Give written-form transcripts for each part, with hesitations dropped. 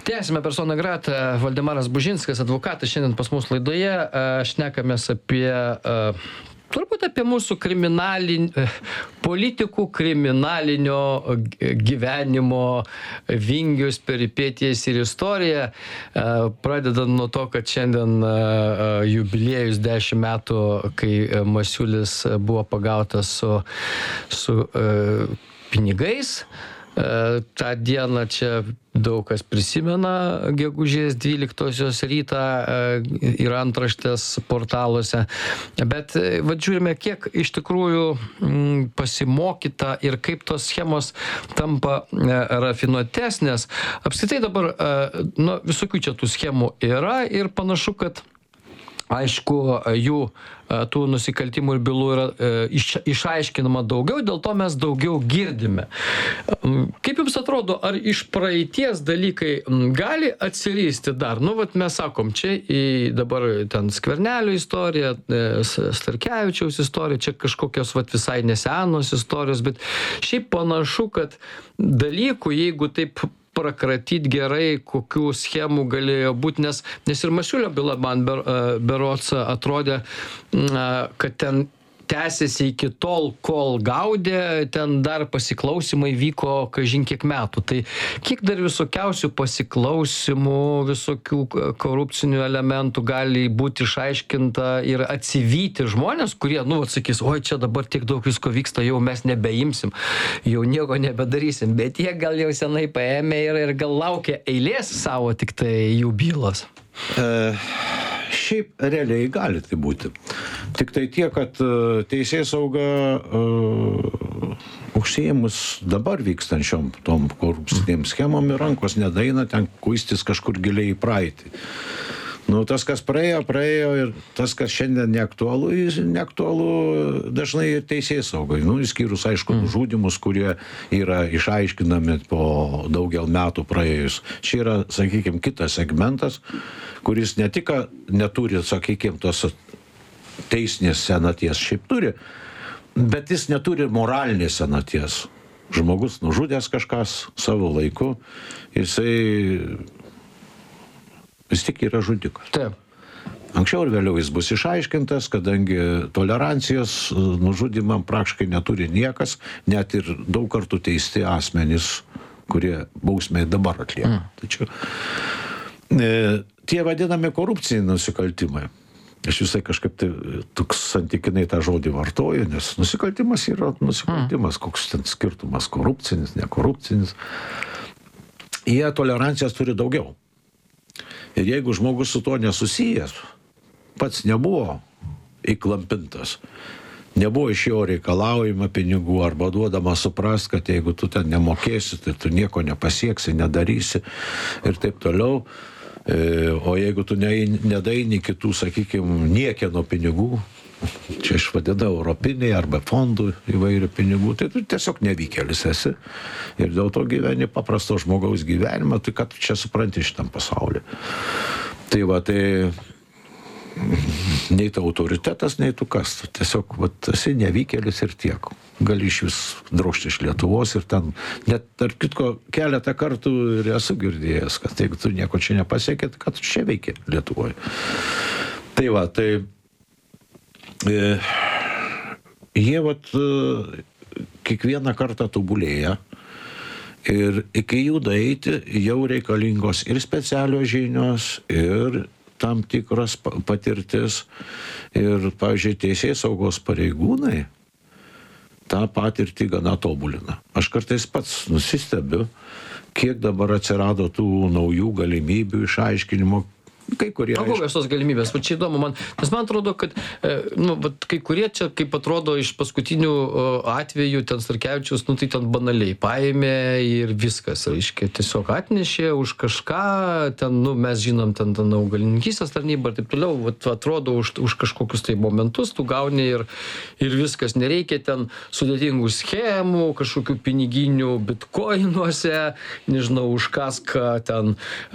Tęsime persona grata. Valdemaras Bužinskas, advokatas, šiandien pas mus laidoje. Šnekamės apie turbūt apie mūsų politikų kriminalinio gyvenimo vingius, peripetijas ir istoriją. Pradedant nuo to, kad šiandien jubiliejus 10 metų, kai Masiulis buvo pagautas su pinigais. Ta diena čia daug kas prisimena, gegužės 12-osios rytą ir antraštės portaluose. Bet žiūrime, kiek iš tikrųjų pasimokyta ir kaip tos schemos tampa rafinuotesnės. Apskritai dabar visokių čia tų schemų yra ir panašu, kad aišku, jų tų nusikaltimų ir bylų yra išaiškinama daugiau, dėl to mes daugiau girdime. Kaip jums atrodo, ar iš praeities dalykai gali atsiristi dar? Mes sakom, čia dabar ten Skvernelio istorija, Starkevičiaus istorija, čia kažkokios visai nesenos istorijos, bet šiaip panašu, kad dalykų, jeigu taip prakratyt gerai, kokių schemų galėjo būti, nes ir Masiulio byla man berods atrodė, kad ten tęsiasi iki tol, kol gaudė, ten dar pasiklausimai vyko kažin kiek metų. Tai kiek dar visokiausių pasiklausimų, visokių korupcinių elementų gali būti išaiškinta ir atsivyti žmonės, kurie, sakys, oi, čia dabar tiek daug visko vyksta, jau mes nebeimsim, jau nieko nebedarysim, bet jie gal jau senai paėmė ir gal laukia eilės savo tik tai jų bylos. Šiaip realiai gali tai būti. Tik tai tiek, kad teisėsauga užsiėmus dabar vykstančiom tom korupcinėm schemom ir rankos nedaina ten kuistis kažkur giliai į praeitį. Tas, kas praėjo ir tas, kas šiandien neaktualu dažnai ir teisėsaugai. Išskyrus, aišku, žudymus, kurie yra išaiškinami po daugel metų praėjus. Čia yra, sakykime, kitas segmentas, kuris ne tik neturi, sakykime, tos teisinės senaties, šiaip turi, bet jis neturi moralinės senaties. Žmogus nužudęs kažkas savo laiku, jisai vis tik yra žudikas. Taip. Anksčiau ir vėliau jis bus išaiškintas, kadangi tolerancijos nužudymam praktiškai neturi niekas, net ir daug kartų teisti asmenys, kurie bausmę dabar atlieka. Tačiau tie vadinami korupciniai nusikaltimai. Aš visai kažkaip tai toks santykinai tą žodį vartoju, nes nusikaltimas yra nusikaltimas, koks ten skirtumas korupcinis, nekorupcinis. Jie tolerancijos turi daugiau. Ir jeigu žmogus su to nesusijęs, pats nebuvo įklampintas, nebuvo iš jo reikalaujama pinigų arba duodama suprast, kad jeigu tu ten nemokėsi, tai tu nieko nepasieksi, nedarysi ir taip toliau. O jeigu tu nedaini kitų, sakykime, niekieno pinigų, čia aš vadinu europiniai arba fondų įvairių pinigų, tai tu tiesiog nevykėlis esi. Ir dėl to gyveni paprasto žmogaus gyvenimą, tai ką tu čia supranti šitam pasaulyje. Tai nei tu autoritetas, nei tu kas. Tiesiog esi nevykėlis ir tiek. Gali iš vis drožti iš Lietuvos ir ten, net tarp kitko, keletą kartų ir esu girdėjęs, kad jeigu tu nieko čia nepasiekė, tai ką tu čia veikė Lietuvoje. Tai jie kiekvieną kartą tobulėja ir iki jų daeiti jau reikalingos ir specialios žinios, ir tam tikras patirtis. Ir, pavyzdžiui, teisėsaugos pareigūnai tą patirtį gana tobulina. Aš kartais pats nusistebiu, kiek dabar atsirado tų naujų galimybių išaiškinimo. Kai kurie... Kokios tos galimybės? Čia įdomu man, nes man atrodo, kad kai kurie čia, kaip atrodo, iš paskutinių atvejų, ten Starkevičiaus, tai ten banaliai paėmė ir viskas, reiškia, tiesiog atnešė už kažką, ten, mes žinom, ten augalininkystės tarnybą ir taip toliau, atrodo, už kažkokius tai momentus tu gauni ir viskas, nereikia ten sudėtingų schemų, kažkokių piniginių bitkoinuose, nežinau, už kaską ten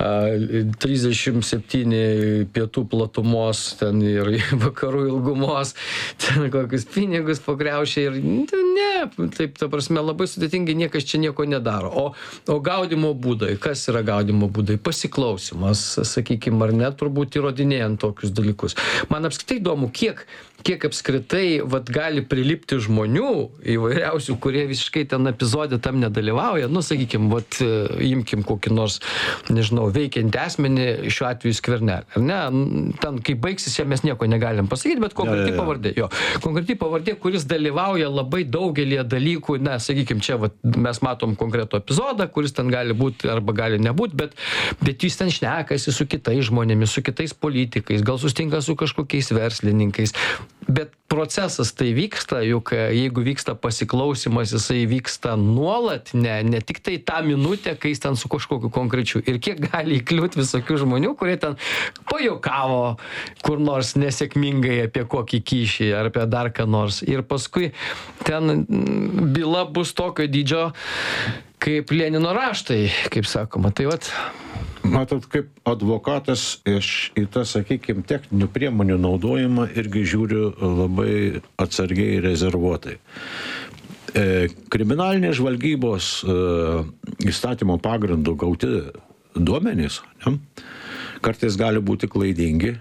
37 pietų platumos ten ir vakarų ilgumos, ten kokius pinigus pagriaušia ir ne, taip, ta prasme, labai sudėtingai niekas čia nieko nedaro. O gaudimo būdai, kas yra gaudimo būdai? Pasiklausimas, sakykime, ar ne, turbūt įrodinėjant tokius dalykus. Man apskritai įdomu, kiek apskritai gali prilipti žmonių įvairiausių, kurie visiškai ten epizodė tam nedalyvauja. Nu, sakykime, imkim kokį nors, nežinau, veikiantį asmenį, šiuo atveju Skvernelį. Ar ne? Ten, kai baigsis, čia mes nieko negalim pasakyti, bet konkreti pavardė. Jo, konkreti pavardė, kuris dalyvauja labai daugelį dalykų. Na, sakykime, čia mes matom konkretų epizodą, kuris ten gali būti arba gali nebūti, bet jis ten šnekasi su kitais žmonėmis, su kitais politikais, gal sustinka su kažkokiais verslininkais. Bet procesas tai vyksta, juk jeigu vyksta pasiklausimas, jisai vyksta nuolat, ne tik tai tą minutę, kai jis ten su kažkokiu konkrečiu. Ir kiek gali įkliūti visokių žmonių, kurie ten pajuokavo kur nors nesėkmingai apie kokį kyšį ar apie dar ką nors. Ir paskui ten byla bus tokio dydžio, kaip Lenino raštai, kaip sakoma. Tai Matot, kaip advokatas į tą, sakykime, techninių priemonių naudojimą irgi žiūriu labai atsargiai ir rezervuotai. Kriminalinės žvalgybos įstatymo pagrindų gauti duomenys kartais gali būti klaidingi,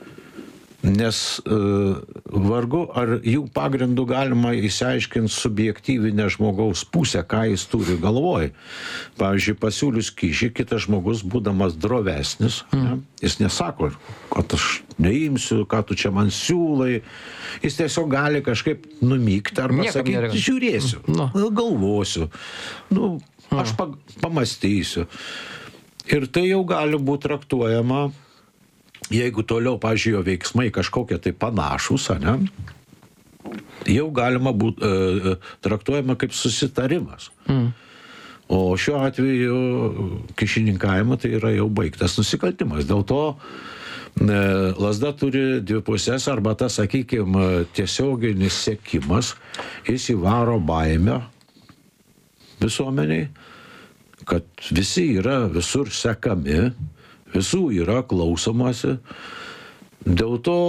nes vargu ar jų pagrindų galima išsiaiškinti subjektyvinę žmogaus pusę, ką jis turi galvoj. Pavyzdžiui, pasiūlius kyšį, kitas žmogus, būdamas drovesnis, jis nesako, kad aš neimsiu, ką tu čia man siūlai. Jis tiesiog gali kažkaip numykti arba sakyti, žiūrėsiu, galvosiu, aš pamastysiu. Ir tai jau gali būti traktuojama, jeigu toliau, pavyzdžiui, jo veiksmai kažkokie tai panašus, jau galima būti traktuojama kaip susitarimas. O šiuo atveju kyšininkavimo tai yra jau baigtas nusikaltimas. Dėl to lazda turi dvi pusės, arba tas, sakykime, tiesioginis sekimas, jis įvaro baimę visuomeniai, kad visi yra visur sekami, visų yra klausomasi. Dėl to,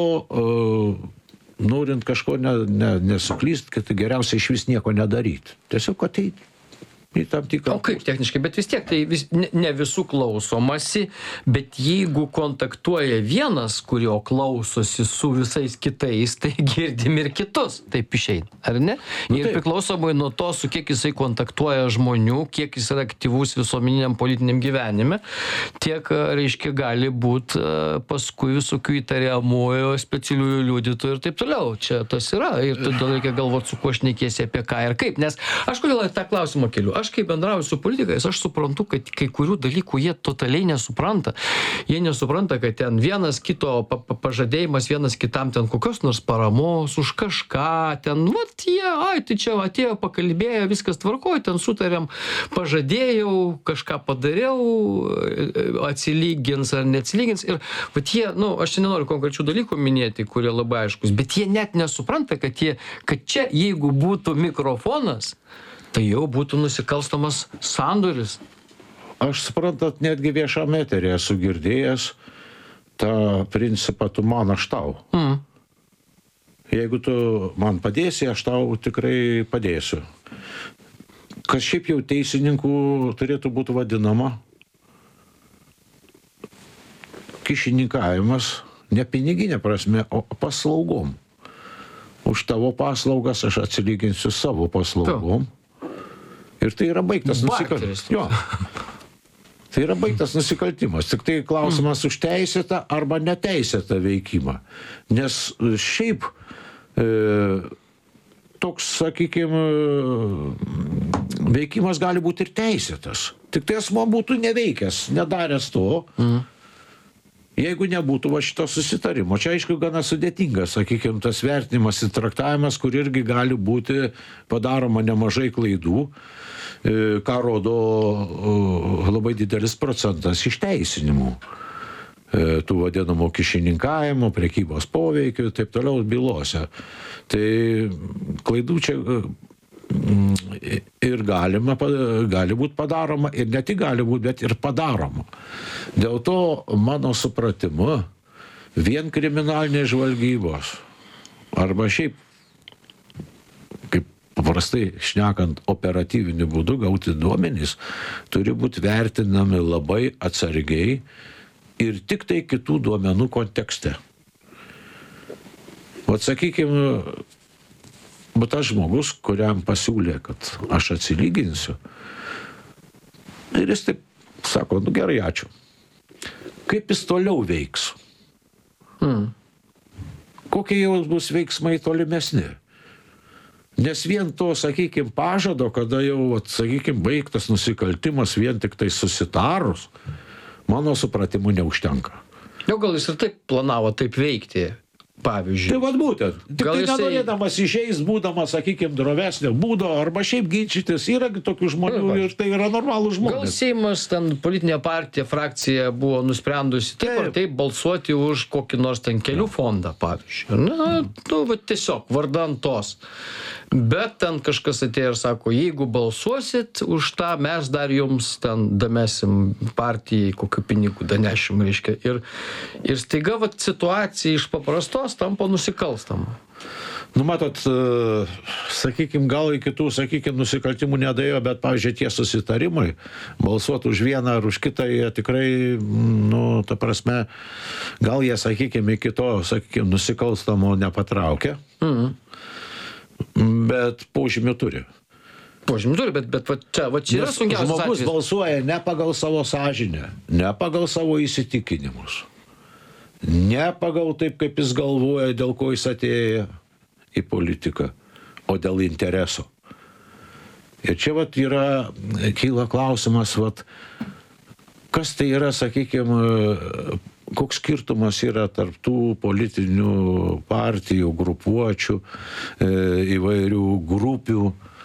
norint kažko nesuklyst, kad geriausia iš vis nieko nedaryti. Tiesiog ateiti į tam tikrą... O kaip techniškai? Bet vis tiek tai ne visų klausomasi, bet jeigu kontaktuoja vienas, kurio klausosi su visais kitais, tai girdim ir kitus. Taip išeina, ar ne? Ir priklausomai nuo to, su kiek jisai kontaktuoja žmonių, kiek jis yra aktyvus visuomeniniam politiniam gyvenime, tiek, reiškia, gali būti paskui visokių įtariamųjų, specialiųjų liudytojų ir taip toliau. Čia tas yra. Ir todėl reikia galvoti, su kuo šnekėsi, apie ką ir kaip. Nes aš kodėl tą klausimą keliu? Aš kai bendrauju su politikais, aš suprantu, kad kai kurių dalykų jie totaliai nesupranta. Jie nesupranta, kad ten vienas kito pažadėjimas, vienas kitam ten kokios nors paramos už kažką, ten, tai čia atėjo, pakalbėjo, viskas tvarkoja, ten sutarėm, pažadėjau, kažką padariau, atsilygins ar neatsilygins. Ir jie, aš čia nenoriu konkrečių dalykų minėti, kurie labai aiškus, bet jie net nesupranta, kad čia, jeigu būtų mikrofonas, tai jau būtų nusikalstamas sandoris. Aš suprantat, netgi viešam eteryje esu girdėjęs tą principą, tu man, aš tau. Jeigu tu man padėsi, aš tau tikrai padėsiu. Kas šiaip jau teisininkų turėtų būti vadinama kyšininkavimas, ne piniginė prasme, o paslaugom. Už tavo paslaugas aš atsilyginsiu savo paslaugom. Ir tai yra baigtas nusikaltimas. Tai yra baigtas nusikaltimas. Tik tai klausimas už teisėtą arba neteisėtą veikimą. Nes šiaip toks, sakykime, veikimas gali būti ir teisėtas. Tik tai asmuo būtų neveikęs, nedaręs to, jeigu nebūtų šito susitarimo. Čia, aišku, gana sudėtingas, sakykime, tas vertinimas ir traktavimas, kur irgi gali būti padaroma nemažai klaidų, ką rodo labai didelis procentas išteisinimų. Tų vadinamų kyšininkavimo, prekybos poveikių ir taip toliau bylose. Tai klaidų čia ir gali būti padaroma, ir ne tik gali būti, bet ir padaroma. Dėl to, mano supratimu, vien kriminalinės žvalgybos arba šiaip kaip paprastai šnekant operatyviniu būdu gauti duomenys, turi būti vertinami labai atsargiai ir tik tai kitų duomenų kontekste. Vat sakykime, bet tas žmogus, kuriam pasiūlė, kad aš atsilyginsiu, ir jis taip sako, nu gerai, ačiū. Kaip jis toliau veiks? Kokie jau bus veiksmai tolimesni? Nes vien to, sakykime, pažado, kada jau, sakykime, baigtas nusikaltimas vien tik tai susitarus, mano supratimu neužtenka. Jau gal jis ir taip planavo taip veikti, pavyzdžiui. Tai vad būtent. Tik Gal tai jisai- nenorėdamas išeis, būdamas, sakykime, drovesnio būdo, arba šiaip ginčytis, yra tokių žmonių ir tai yra normalų Gal žmonės. Seimas, ten politinė partija, frakcija buvo nusprendusi taip ar taip balsuoti už kokį nors ten kelių fondą, pavyzdžiui. Na, nu, va, tiesiog, vardan tos. Bet ten kažkas atėjo ir sako, jeigu balsuosit už tą, mes dar jums ten damesim partijai, kokių pinigų danešim, reiškia. Ir staiga, va, situacija iš paprastos tampa nusikalstama. Nu, matot, sakykime, gal į kitų, sakykime, nusikaltimų nedėjo, bet, pavyzdžiui, tie susitarimai, balsuoti už vieną ar už kitą, jie tikrai, nu, ta prasme, gal jie, sakykime, iki to, sakykime, nusikalstamo nepatraukia, bet požymių turi. Požymių turi, bet va čia yra Nes sunkiausias žmogus atvejis. balsuoja ne pagal savo sąžinę, ne pagal savo įsitikinimus, ne pagal taip, kaip jis galvoja, dėl ko jis atėjo į politiką, o dėl intereso. Ir čia vat yra, kyla klausimas, vat, kas tai yra, sakykime, koks skirtumas yra tarp tų politinių partijų, grupuočių, įvairių grupių,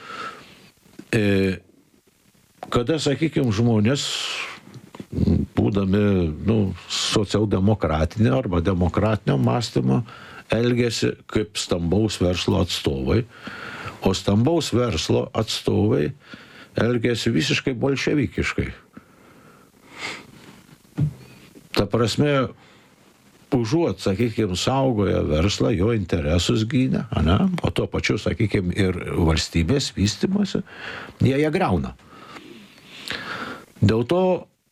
kada, sakykime, žmonės, būdami, nu, socialdemokratinio arba demokratinio mąstymo, elgiasi kaip stambaus verslo atstovai, o stambaus verslo atstovai elgiasi visiškai bolševikiškai. Ta prasme, užuot, sakykime, saugoja verslą, jo interesus gynė, ane? O tuo pačiu, sakykime, ir valstybės vystymosi, jie griauna. Dėl to,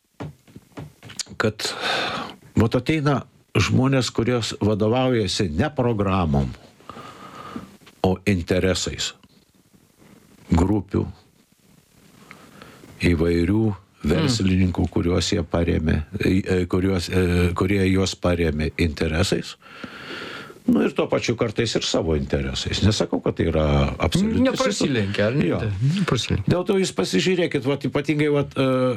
kad vat ateina žmonės, kurios vadovaujasi ne programom, o interesais grupių, įvairių verslininkų, kuriuos jie parėmė, kurie juos parėmė interesais. Nu ir tuo pačiu kartais ir savo interesais. Nesakau, kad tai yra absoliutis. Neprasilenkia, ar ne? Jo. Neprasilenkia. Dėl to jūs pasižiūrėkit, vat, ypatingai, vat,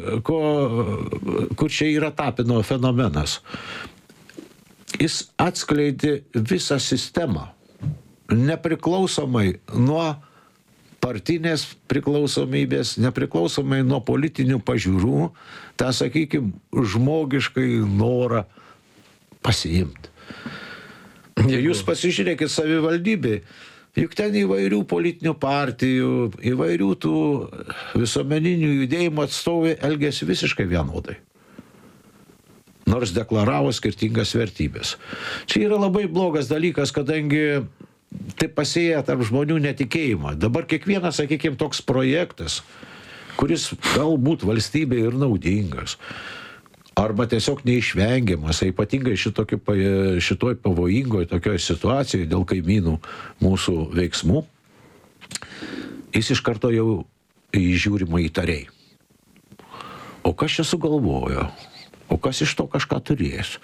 kur čia yra Tapino fenomenas. Jis atskleidė visą sistemą, nepriklausomai nuo partinės priklausomybės, nepriklausomai nuo politinių pažiūrų, tą, sakykime, žmogiškai norą pasiimti. Ir jūs pasižiūrėkit savivaldybėj, juk ten įvairių politinių partijų, įvairių tų visuomeninių judėjimų atstovai elgėsi visiškai vienodai. Nors deklaravo skirtingas vertybės. Čia yra labai blogas dalykas, kadangi tai pasėja tarp žmonių netikėjimą. Dabar kiekvienas, sakykime, toks projektas, kuris galbūt valstybei ir naudingas, arba tiesiog neišvengiamas, ypatingai šitoj pavojingoj tokioj situacijoje dėl kaimynų mūsų veiksmų, jis iš karto jau įžiūrima įtariai. O kas čia sugalvojo? O kas iš to kažką turės?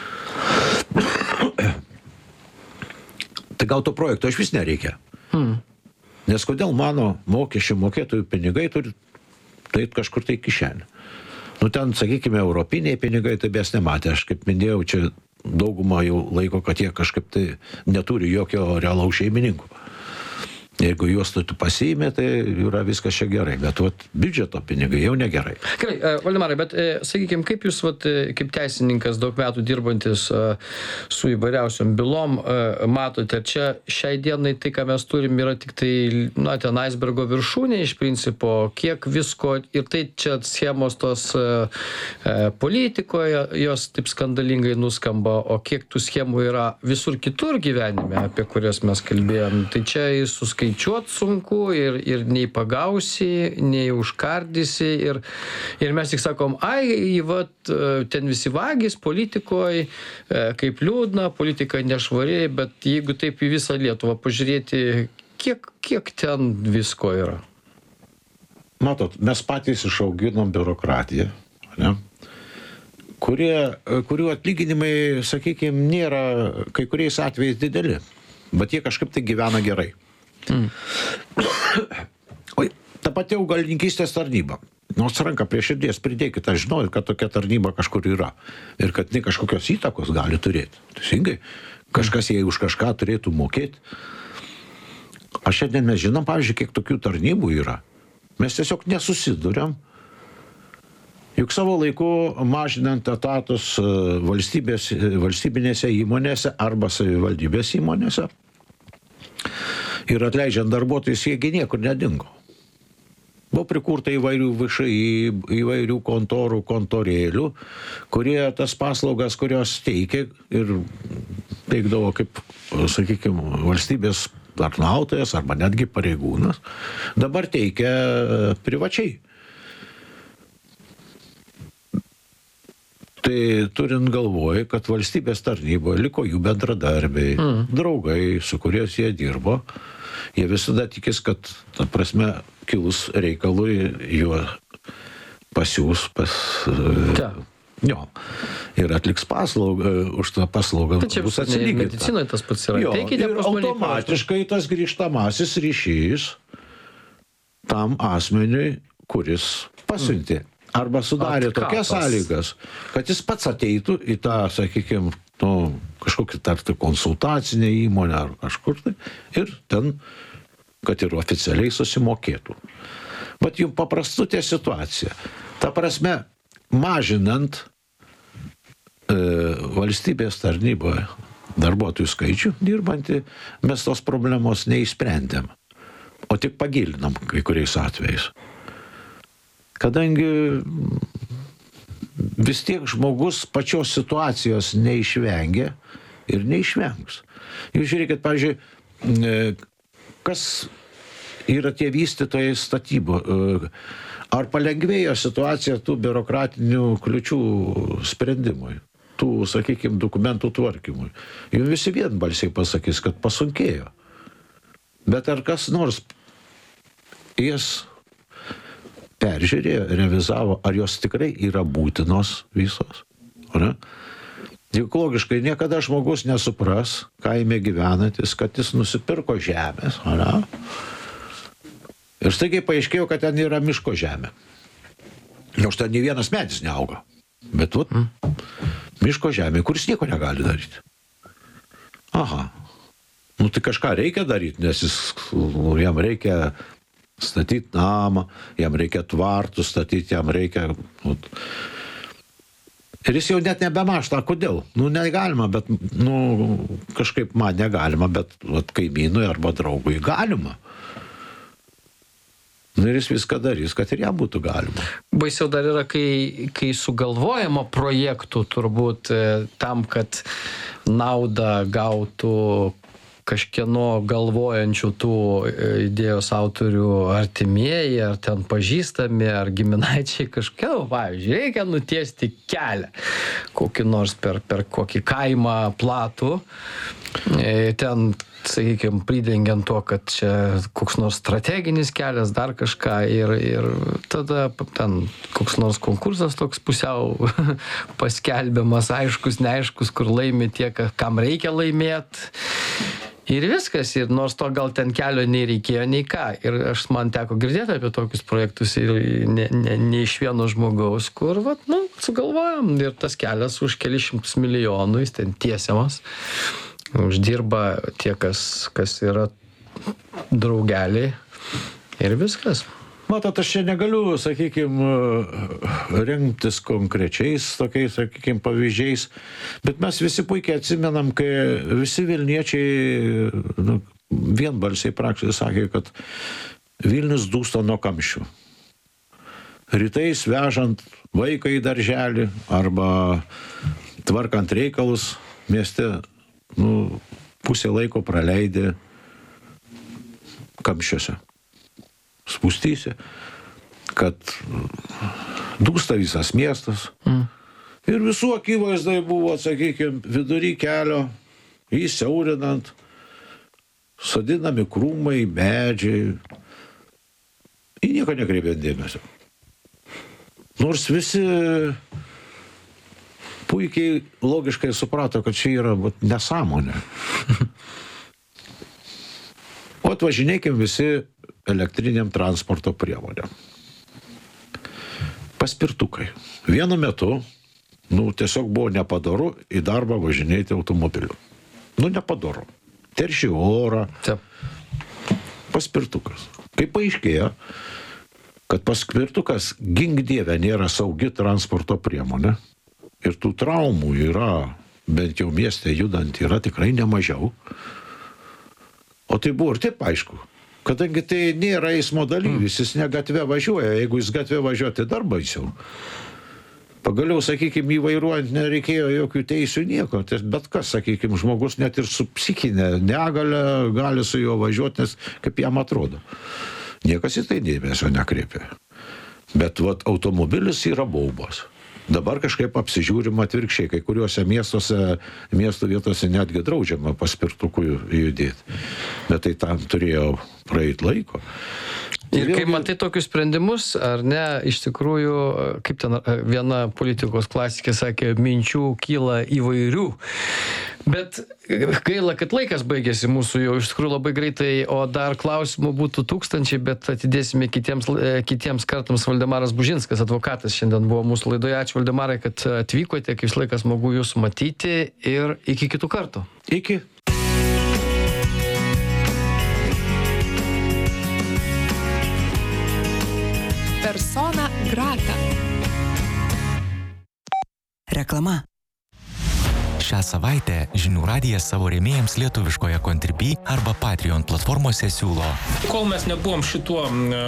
Tai gal to projekto iš vis nereikia. Nes kodėl mano mokesčių mokėtojų pinigai turi tai kažkur tai kišenė? Nu ten, sakykime, europiniai pinigai, tai mes nematė. Aš kaip minėjau, čia dauguma jau laiko, kad jie kažkaip tai neturi jokio realaus šeimininkų. Jeigu juos tu pasiėmė, tai yra viskas čia gerai. Bet vat, biudžeto pinigai jau negerai. Gerai, Valdemarai, bet sakykime, kaip jūs, vat, kaip teisininkas daug metų dirbantis su įvairiausiom bylom, matote, čia šiai dienai tai, ką mes turim, yra tik tai, na, ten aisbergo viršūnė iš principo, kiek visko, ir tai čia schemos tos politikoje, jos taip skandalingai nuskamba, o kiek tų schemų yra visur kitur gyvenime, apie kurias mes kalbėjom, tai čia suskaičiuoti skaičiuot sunku ir nei pagausi, nei užkardysi ir mes tik sakom, vat ten visi vagys politikoj, kaip liūdna, politika nešvari, bet jeigu taip į visą Lietuvą pažiūrėti, kiek ten visko yra? Matot, mes patys išauginom biurokratiją, ne? Kurių atlyginimai, sakykime, nėra kai kuriais atvejais dideli, bet jie kažkaip tai gyvena gerai. Ta pati augalininkystės tarnyba. Nors ranką prie širdies pridėkit, aš žinau, kad tokia tarnyba kažkur yra ir kad ne kažkokios įtakos gali turėti. Teisingai, kažkas jai už kažką turėtų mokėti. Aš šiandien mes žinom, pavyzdžiui, kiek tokių tarnybų yra. Mes tiesiog nesusiduriam. Juk savo laiku mažinant etatus valstybinėse įmonėse arba savivaldybės įmonėse ir atleidžiant darbuotojus, jie niekur nedingo. Buvo prikurta įvairių VŠI, įvairių kontorų, kontorėlių, kurie tas paslaugas, kurios teikia ir teikdavo kaip, sakykime, valstybės tarnautojas arba netgi pareigūnas, dabar teikia privačiai. Tai turint galvoj, kad valstybės tarnyboje liko jų bendradarbiai, draugai, su kuriais jie dirbo, jie visada tikės, kad, ta prasme, kilus reikalui juo pasiūs ir atliks paslaugą, už tą paslaugą bus atsilyginta. Medicinoje tas pats yra. Jo, ir automatiškai tas grįžtamasis ryšys tam asmeniui, kuris pasiuntė. Arba sudarė tokias sąlygas, kad jis pats ateitų į tą, sakykime, kažkokį tarti konsultacinę įmonę ar kažkur tai, ir ten, kad ir oficialiai susimokėtų. Bet jums paprastutė situacija. Ta prasme, mažinant valstybės tarnyboje darbuotojų skaičių dirbantį, mes tos problemos neišsprendėm, o tik pagilinam kai kuriais atvejais. Kadangi vis tiek žmogus pačios situacijos neišvengia ir neišvengs. Jūs žiūrėkit, pavyzdžiui, kas yra tie vystytojai statybų. Ar palengvėjo situacija tų biurokratinių kliučių sprendimui, tų, sakykime, dokumentų tvarkymui? Jums visi vienbalsiai pasakys, kad pasunkėjo. Bet ar kas nors jas peržiūrėjo, revizavo, ar jos tikrai yra būtinos visos? Ne? Juk logiškai niekada žmogus nesupras, kaime gyvenantis, kad jis nusipirko žemės. Ne? Ir staigiai paaiškėjo, kad ten yra miško žemė. Nors ten nei vienas medis neauga. Bet miško žemė, kuris nieko negali daryti. Aha. Tai kažką reikia daryti, nes jam reikia statyti namą, jam reikia tvartų statyti, jam reikia... Ir jis jau net nebemašta, kodėl? Negalima, bet, kažkaip man negalima, bet kaimynui arba draugui galima. Ir jis viską darys, kad ir jam būtų galima. Baisiau dar yra, kai sugalvojama projektų turbūt tam, kad naudą gautų kažkieno galvojančių tų idėjos autorių artimieji, ar ten pažįstami, ar giminaičiai kažkokie, pavyzdžiui, reikia nutiesti kelią, kokį nors per kokį kaimą platų, ten, sakykime, pridengiant to, kad čia koks nors strateginis kelias, dar kažką, ir tada ten koks nors konkursas toks pusiau paskelbiamas, aiškus, neaiškus, kur laimi tie, kam reikia laimėti. Ir viskas, ir nors to gal ten kelio nei reikėjo, nei ką. Ir man teko girdėti apie tokius projektus ir ne iš vieno žmogaus, kur, sugalvojom, ir tas kelias už kelišimtus milijonų, jis ten tiesiamas, uždirba tie, kas yra draugeliai, ir viskas. Matot, aš čia negaliu, sakykime, rengtis konkrečiais tokiais, sakykime, pavyzdžiais, bet mes visi puikiai atsimenam, kai visi Vilniečiai vienbalsiai praktiškai sakė, kad Vilnius dūsta nuo kamščių. Rytais vežant vaiką į darželį arba tvarkant reikalus mieste, pusę laiko praleidė kamščiuose, spūstyse, kad dūsta visas miestas. Ir visų akivaizdai buvo, sakykime, vidury kelio, įsiaurinant, sodinami krūmai, medžiai. Į nieko nekreipėt dėmesio. Nors visi puikiai logiškai suprato, kad čia yra nesąmonė. O atvažinėkim visi elektriniam transporto priemonėm. Paspirtukai. Vienu metu, tiesiog buvo nepadoru į darbą važinėti automobiliu. Nepadoru. Terši orą. Taip. Paspirtukas. Kaip paaiškėjo, kad paspirtukas, gink dieve, nėra saugi transporto priemonė ir tų traumų yra, bent jau mieste judant, yra tikrai nemažiau. O tai buvo ir taip aišku, kadangi tai nėra eismo dalyvis, jis ne gatve važiuoja, jeigu jis gatve važiuoja, tai dar baisiau. Pagaliau, sakykime, įvairuojant nereikėjo jokių teisių nieko, bet kas, sakykime, žmogus net ir su psichinė negale gali su juo važiuoti, nes kaip jam atrodo. Niekas į tai dėmesio nekreipia. Bet automobilis yra baubas. Dabar kažkaip apsižiūrima atvirkščiai, kai kuriuose miesto vietose netgi draudžiama paspirtukų judėti. Bet tai tam turėjo praeit laiko. Ir kai matai tokius sprendimus, ar ne, iš tikrųjų, kaip ten viena politikos klasikė sakė, minčių kyla įvairių. Bet gaila, kad laikas baigėsi mūsų jau iš tikrųjų labai greitai, o dar klausimų būtų tūkstančiai, bet atidėsime kitiems kartams. Valdemaras Bužinskas, advokatas, šiandien buvo mūsų laidoje. Ačiū, Valdemarai, kad atvykote, kaip visą laiką smagu jūsų matyti ir iki kitų kartų. Iki. Persona grata. Reklama. Šią savaitę Žinių radijas savo rėmėjams lietuviškoje Contribui arba Patreon platformose siūlo. Kol mes nebuvom šituo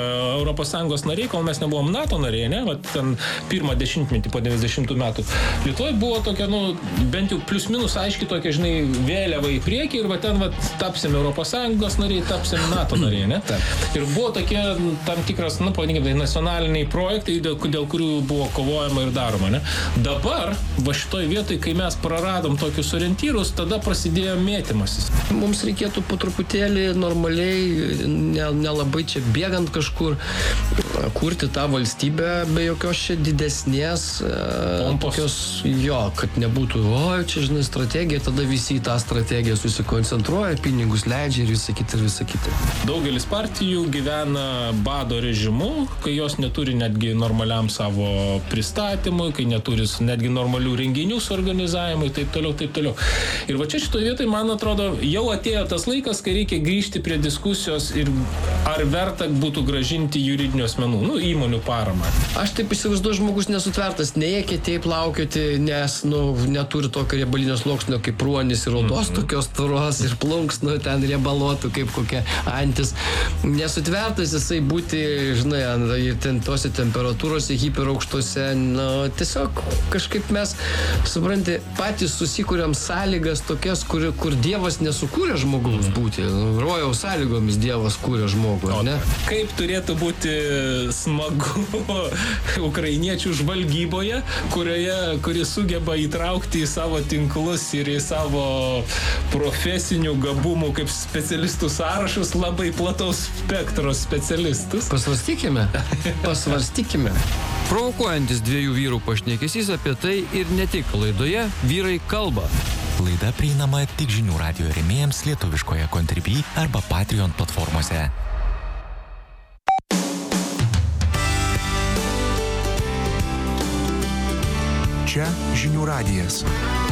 ES nariai, kol mes nebuvom NATO nariai, ne, ten pirmą dešimtmetį po 90 metų, Lietuvoje buvo tokia, bent jau plius minus aiški tokia, vėliava į priekį ir ten tapsim ES nariai, tapsim NATO nariai, ne? Ir buvo tokie tam tikras, pavadinkime, nacionaliniai projektai, dėl kurių buvo kovojama ir daroma, ne? Dabar, šitoj vietoj, kai mes praradom tokius orientyrus, tada prasidėjo mėtymasis. Mums reikėtų po truputėlį normaliai, nelabai čia bėgant kažkur, kurti tą valstybę be jokios čia didesnės tokios, kad nebūtų, čia strategija, tada visi į tą strategiją susikoncentruoja, pinigus leidžia ir visa kita. Daugelis partijų gyvena bado režimu, kai jos neturi netgi normaliam savo pristatymui, kai neturi netgi normalių renginių suorganizavimui, taip toliau. Ir čia šitoje vietoje, man atrodo, jau atėjo tas laikas, kai reikia grįžti prie diskusijos ir ar verta būtų gražinti juridinių asmenų, įmonių paramą. Aš taip įsivaizduoju, žmogus nesutvertas, neėkėtė plaukioti, nes, neturi tokio riebalinio sluoksnio kaip ruonis ir odos tokios tvoros ir plunksnų ten riebalotų kaip kokia antis. Nesutvertas jisai būti, ten tose temperatūrose, hiperaukštose, tiesiog kažkaip mes, supranti, patys susikūrėm sąlygas tokias, kur Dievas nesukūrė žmogaus būti. Rojaus sąlygomis Dievas kūrė žmogų, ar ne? Kaip turėtų būti smagu ukrainiečių žvalgyboje, kuri sugeba įtraukti į savo tinklus ir į savo profesinių gabumų kaip specialistų sąrašus labai plataus spektro specialistus. Pasvarstykime. Provokuojantis dviejų vyrų pašnekesys apie tai ir ne tik laidoje Vyrai kalba. Laida prieinama tik Žinių radijo rėmėjams lietuviškoje Contribui arba Patreon platformose. Čia Žinių radijas.